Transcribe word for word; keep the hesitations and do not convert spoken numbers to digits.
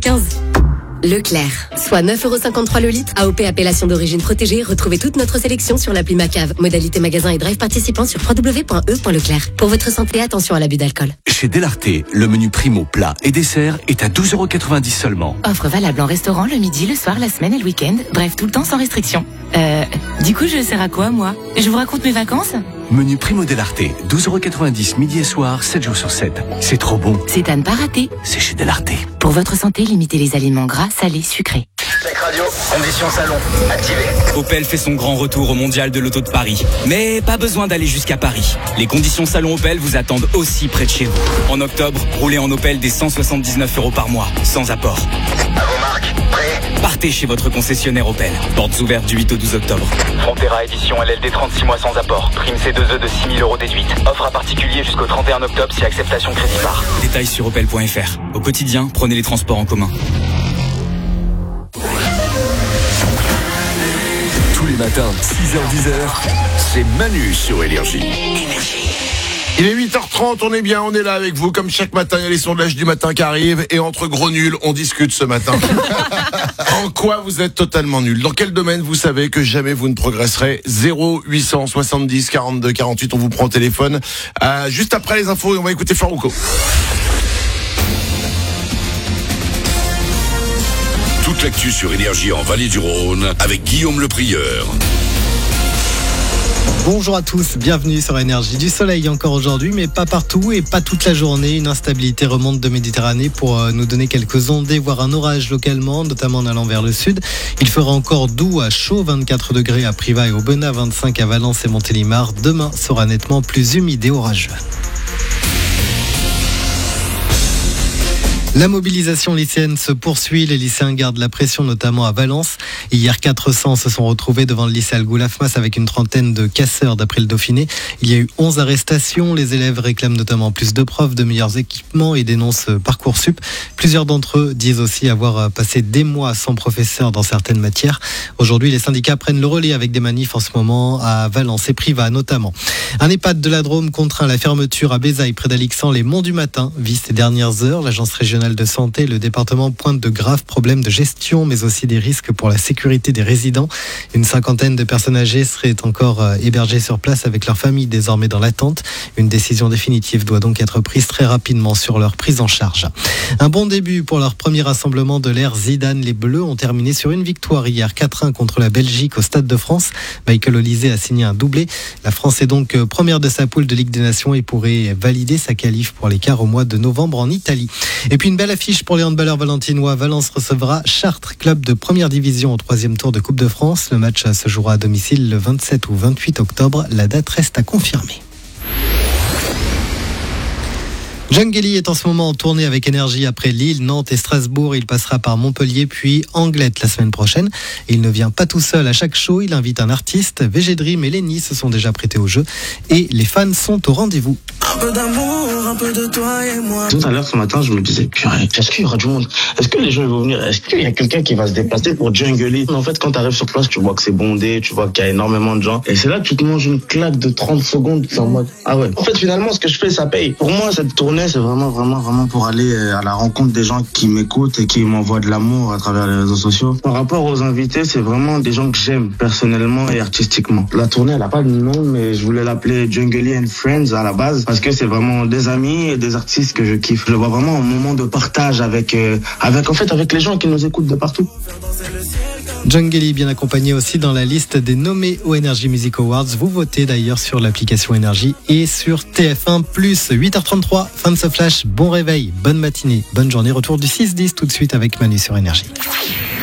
quinze. Leclerc, soit neuf euros cinquante-trois le litre. A O P appellation d'origine protégée. Retrouvez toute notre sélection sur l'appli Macave. Modalité magasin et drive participant sur w w w point e point leclerc. Pour votre santé, attention à l'abus d'alcool. Chez Delarté, le menu primo plat et dessert est à douze euros quatre-vingt-dix seulement. Offre valable en restaurant le midi, le soir, la semaine et le week-end. Bref, tout le temps sans restriction. Euh, du coup, je sers à quoi, moi? Je vous raconte mes vacances? Menu primo Delarté, douze euros quatre-vingt-dix midi et soir, sept jours sur sept. C'est trop bon. C'est à ne pas rater. C'est chez Delarté. Pour votre santé, limitez les aliments gras, salés, sucrés. Tech Radio, conditions salon, activé. Opel fait son grand retour au mondial de l'auto de Paris. Mais pas besoin d'aller jusqu'à Paris. Les conditions salon Opel vous attendent aussi près de chez vous. En octobre, roulez en Opel des cent soixante-dix-neuf euros par mois, sans apport. À vos marques, prêts? Partez chez votre concessionnaire Opel. Portes ouvertes du huit au douze octobre. Frontera édition L L D trente-six mois sans apport. Prime C deux E de six mille euros déduite. Offre à particulier jusqu'au trente et un octobre si acceptation crédit par. Détails sur opel point f r. Au quotidien, prenez les transports en commun. Tous les matins, six heures dix, c'est Manu sur Énergie. Il est huit heures trente, on est bien, on est là avec vous. Comme chaque matin, il y a les sondages du matin qui arrivent. Et entre gros nuls, on discute ce matin. En quoi vous êtes totalement nul? Dans quel domaine vous savez que jamais vous ne progresserez? Zéro huit cent soixante-dix quarante-deux quarante-huit, on vous prend au téléphone. Euh, juste après les infos, on va écouter Farouko. Toute l'actu sur Énergie en Vallée du Rhône avec Guillaume Le Prieur. Bonjour à tous, bienvenue sur Énergie. Du soleil encore aujourd'hui, mais pas partout et pas toute la journée. Une instabilité remonte de Méditerranée pour nous donner quelques ondées, voire un orage localement, notamment en allant vers le sud. Il fera encore doux à chaud, vingt-quatre degrés à Privas et Aubenas, vingt-cinq à Valence et Montélimar. Demain sera nettement plus humide et orageux. La mobilisation lycéenne se poursuit. Les lycéens gardent la pression, notamment à Valence. Hier, quatre cents se sont retrouvés devant le lycée Algoulafmas avec une trentaine de casseurs d'après le Dauphiné. Il y a eu onze arrestations. Les élèves réclament notamment plus de profs, de meilleurs équipements et dénoncent Parcoursup. Plusieurs d'entre eux disent aussi avoir passé des mois sans professeur dans certaines matières. Aujourd'hui, les syndicats prennent le relais avec des manifs en ce moment à Valence et Privas notamment. Un EHPAD de la Drôme contraint à la fermeture à Bézaille près d'Alixan. Les Monts du Matin vit ces dernières heures. L'agence régionale de santé, le département pointe de graves problèmes de gestion, mais aussi des risques pour la sécurité des résidents. Une cinquantaine de personnes âgées seraient encore hébergées sur place avec leur famille désormais dans l'attente. Une décision définitive doit donc être prise très rapidement sur leur prise en charge. Un bon début pour leur premier rassemblement de l'ère Zidane. Les Bleus ont terminé sur une victoire hier, quatre un contre la Belgique au Stade de France. Michael Olysée a signé un doublé. La France est donc première de sa poule de Ligue des Nations et pourrait valider sa qualif pour les quarts au mois de novembre en Italie. Et puis une belle affiche pour les handballeurs valentinois. Valence recevra Chartres, club de première division au troisième tour de Coupe de France. Le match se jouera à domicile le vingt-sept ou vingt-huit octobre. La date reste à confirmer. Djungeli est en ce moment en tournée avec Énergie après Lille, Nantes et Strasbourg. Il passera par Montpellier puis Anglette la semaine prochaine. Et il ne vient pas tout seul à chaque show. Il invite un artiste. V G Dream et Lenny se sont déjà prêtés au jeu. Et les fans sont au rendez-vous. Un peu d'amour, un peu de toi et moi. Tout à l'heure ce matin, je me disais, est-ce qu'il y aura du monde? Est-ce que les gens vont venir? Est-ce qu'il y a quelqu'un qui va se déplacer pour Djungeli? En fait, quand tu arrives sur place, tu vois que c'est bondé, tu vois qu'il y a énormément de gens. Et c'est là que tu te manges une claque de trente secondes. C'est en mode, ah ouais. En fait, finalement, ce que je fais, ça paye. Pour moi, cette tournée, c'est vraiment, vraiment, vraiment pour aller à la rencontre des gens qui m'écoutent et qui m'envoient de l'amour à travers les réseaux sociaux. Par rapport aux invités, c'est vraiment des gens que j'aime personnellement et artistiquement. La tournée, elle n'a pas de nom, mais je voulais l'appeler Djungeli and Friends à la base parce que c'est vraiment des amis et des artistes que je kiffe. Je vois vraiment un moment de partage avec, euh, avec, en fait, avec les gens qui nous écoutent de partout. Djungeli bien accompagné aussi dans la liste des nommés aux Energy Music Awards. Vous votez d'ailleurs sur l'application Énergie et sur T F un plus. huit heures trente-trois, fin de ce flash. Bon réveil, bonne matinée, bonne journée. Retour du six dix tout de suite avec Manu sur Énergie.